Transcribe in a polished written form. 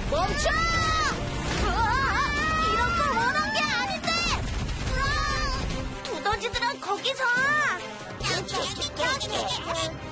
멈춰! 이런 걸 원한 게 아닌데! 두더지들아, 거기서!